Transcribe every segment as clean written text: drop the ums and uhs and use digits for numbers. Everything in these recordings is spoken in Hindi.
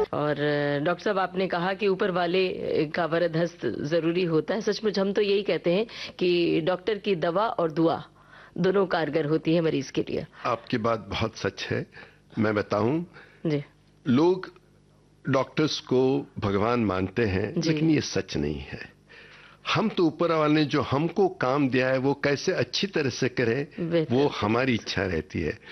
और डॉक्टर साहब, आपने कहा कि ऊपर वाले का वरद हस्त जरूरी होता है। सचमुच हम तो यही कहते हैं कि डॉक्टर की दवा और दुआ दोनों कारगर होती है मरीज के लिए। आपकी बात बहुत सच है। मैं बताऊं, जी लोग डॉक्टर्स को भगवान मानते हैं, लेकिन ये सच नहीं है। हम तो ऊपर वाले ने जो हमको काम दिया है वो कैसे अच्छी तरह से करें, वो हमारी इच्छा रहती है।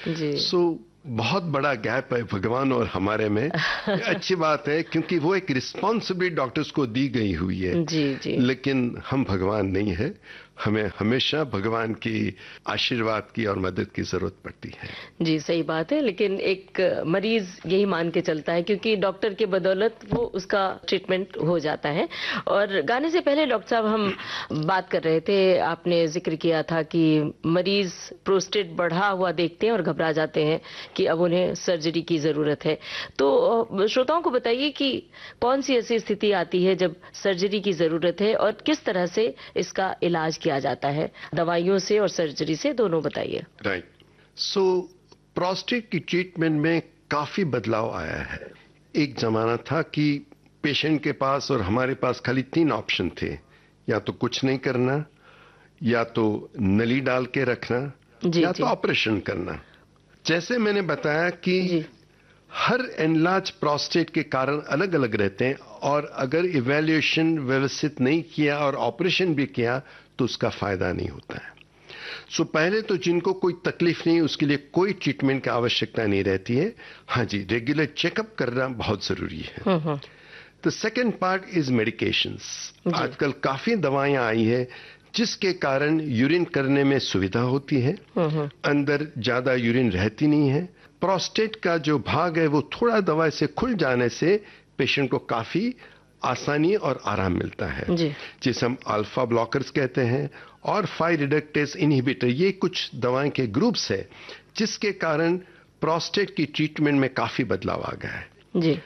बहुत बड़ा गैप है भगवान और हमारे में। अच्छी बात है, क्योंकि वो एक रिस्पॉन्सिबिलिटी डॉक्टर्स को दी गई हुई है। जी। लेकिन हम भगवान नहीं है, हमें हमेशा भगवान की आशीर्वाद की और मदद की जरूरत पड़ती है। जी सही बात है, लेकिन एक मरीज यही मान के चलता है क्योंकि डॉक्टर के बदौलत वो उसका ट्रीटमेंट हो जाता है। और गाने से पहले डॉक्टर साहब हम बात कर रहे थे, आपने जिक्र किया था कि मरीज प्रोस्टेट बढ़ा हुआ देखते हैं और घबरा जाते हैं कि अब उन्हें सर्जरी की जरूरत है। तो श्रोताओं को बताइए कि कौन सी ऐसी स्थिति आती है जब सर्जरी की जरूरत है और किस तरह से इसका इलाज किया जाता है, दवाइयों से और सर्जरी से, दोनों बताइए। राइट। सो प्रोस्टेट की ट्रीटमेंट में काफी बदलाव आया है। एक जमाना था कि पेशेंट के पास और हमारे पास खाली 3 ऑप्शन थे, या तो कुछ नहीं करना, या तो नली डाल के रखना, या तो ऑपरेशन करना। जैसे मैंने बताया कि हर एनलार्ज प्रोस्टेट के कारण अलग अलग रहते हैं, और अगर इवैल्यूएशन व्यवस्थित नहीं किया और ऑपरेशन भी किया तो उसका फायदा नहीं होता है। सो पहले तो जिनको कोई तकलीफ नहीं, उसके लिए कोई ट्रीटमेंट की आवश्यकता नहीं रहती है। हाँ जी, रेगुलर चेकअप करना बहुत जरूरी है। The second part is medications. आजकल काफी दवाइयां आई है जिसके कारण यूरिन करने में सुविधा होती है, अंदर ज्यादा यूरिन रहती नहीं है। प्रोस्टेट का जो भाग है वो थोड़ा दवाई से खुल जाने से पेशेंट को काफी आसानी और आराम मिलता है, जिसे हम अल्फा ब्लॉकर्स कहते हैं, और 5 रिडक्टेस इनहिबिटर। ये कुछ दवाएं के ग्रुप्स है जिसके कारण प्रोस्टेट की ट्रीटमेंट में काफी बदलाव आ गया है। जी।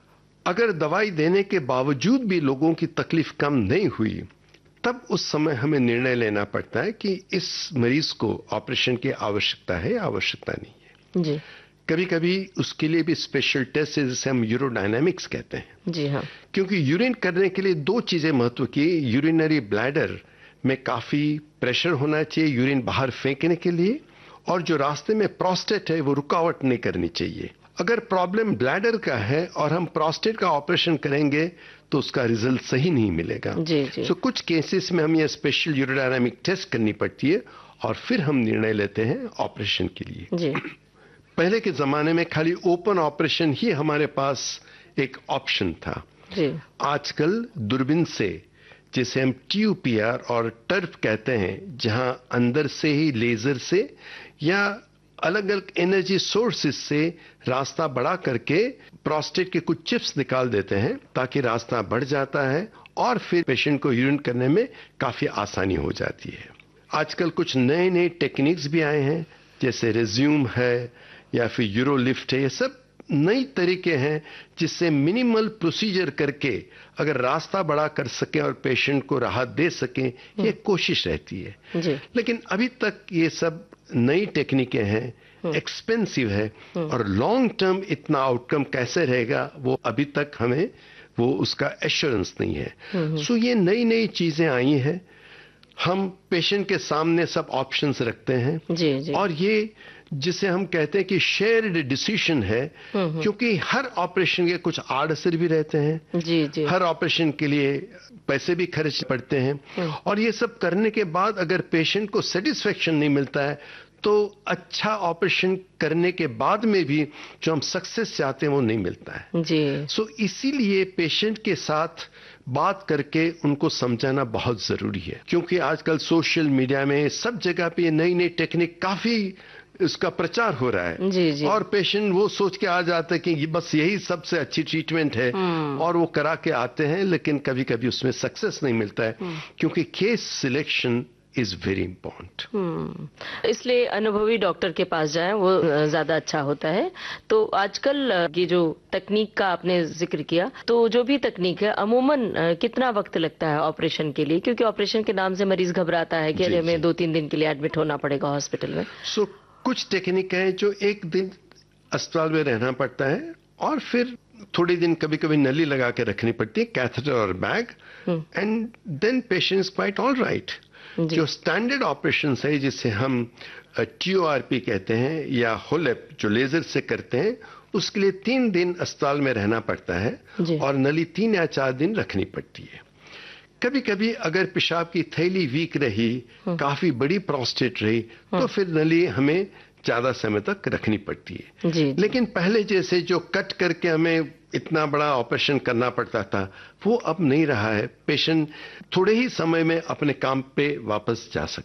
अगर दवाई देने के बावजूद भी लोगों की तकलीफ कम नहीं हुई, तब उस समय हमें निर्णय लेना पड़ता है कि इस मरीज को ऑपरेशन की आवश्यकता है या आवश्यकता नहीं है। जी। कभी कभी उसके लिए भी स्पेशल टेस्ट है, जिसे हम यूरोडायनामिक्स कहते हैं। जी हाँ। क्योंकि यूरिन करने के लिए 2 चीजें महत्व की। यूरिनरी ब्लैडर में काफी प्रेशर होना चाहिए यूरिन बाहर फेंकने के लिए, और जो रास्ते में प्रोस्टेट है वो रुकावट नहीं करनी चाहिए। अगर प्रॉब्लम ब्लैडर का है और हम प्रोस्टेट का ऑपरेशन करेंगे तो उसका रिजल्ट सही नहीं मिलेगा। सो कुछ केसेस में हम ये स्पेशल यूरोडायनामिक टेस्ट करनी पड़ती है और फिर हम निर्णय लेते हैं ऑपरेशन के लिए। जी। पहले के जमाने में खाली ओपन ऑपरेशन ही हमारे पास एक ऑप्शन था। जी। आजकल दूरबीन से, जिसे हम TUPR और टर्फ कहते हैं, जहां अंदर से ही लेजर से या अलग अलग एनर्जी सोर्सेस से रास्ता बड़ा करके प्रोस्टेट के कुछ चिप्स निकाल देते हैं, ताकि रास्ता बढ़ जाता है और फिर पेशेंट को यूरिन करने में काफी आसानी हो जाती है। आजकल कुछ नए नए टेक्निक्स भी आए हैं, जैसे रेज्यूम है या फिर यूरोलिफ्ट है। ये सब नई तरीके हैं जिससे मिनिमल प्रोसीजर करके अगर रास्ता बड़ा कर सके और पेशेंट को राहत दे सके, ये कोशिश रहती है। जी। लेकिन अभी तक ये सब नई टेक्निकें हैं, एक्सपेंसिव है, और लॉन्ग टर्म इतना आउटकम कैसे रहेगा वो अभी तक हमें वो उसका एश्योरेंस नहीं है। सो ये नई नई चीजें आई हैं, हम पेशेंट के सामने सब ऑप्शंस रखते हैं। जी, जी। और ये जिसे हम कहते हैं कि शेयर्ड डिसीजन है, क्योंकि हर ऑपरेशन के कुछ आड़ असर भी रहते हैं। जी, जी। हर ऑपरेशन के लिए पैसे भी खर्च पड़ते हैं, और ये सब करने के बाद अगर पेशेंट को सेटिस्फेक्शन नहीं मिलता है तो अच्छा ऑपरेशन करने के बाद में भी जो हम सक्सेस चाहते हैं वो नहीं मिलता है। जी। सो इसीलिए पेशेंट के साथ बात करके उनको समझाना बहुत जरूरी है, क्योंकि आजकल सोशल मीडिया में सब जगह पे नई नई टेक्निक काफी इसका प्रचार हो रहा है। जी, जी। और पेशेंट वो सोच के आ जाते हैं कि बस यही सबसे अच्छी ट्रीटमेंट है, और वो करा के आते हैं, लेकिन कभी कभी उसमें सक्सेस नहीं मिलता है, क्योंकि case selection is very important. इसलिए अनुभवी डॉक्टर के पास जाएं, वो ज्यादा अच्छा होता है। तो आजकल ये जो तकनीक का आपने जिक्र किया, तो जो भी तकनीक है अमूमन कितना वक्त लगता है ऑपरेशन के लिए? क्योंकि ऑपरेशन के नाम से मरीज घबराता है कि अरे हमें 2-3 दिन के लिए एडमिट होना पड़ेगा हॉस्पिटल में। कुछ टेक्निक है जो 1 दिन अस्पताल में रहना पड़ता है और फिर थोड़े दिन कभी कभी नली लगा के रखनी पड़ती है, कैथेटर और bag, and then patient quite all right. जो स्टैंडर्ड ऑपरेशन है जिसे हम TORP कहते हैं या होलेप जो लेजर से करते हैं, उसके लिए 3 दिन अस्पताल में रहना पड़ता है और नली 3 या 4 दिन रखनी पड़ती है। कभी कभी अगर पेशाब की थैली वीक रही, काफी बड़ी प्रोस्टेट रही, तो फिर नली हमें ज्यादा समय तक रखनी पड़ती है। लेकिन पहले जैसे जो कट करके हमें इतना बड़ा ऑपरेशन करना पड़ता था, वो अब नहीं रहा है। पेशेंट थोड़े ही समय में अपने काम पे वापस जा सकते।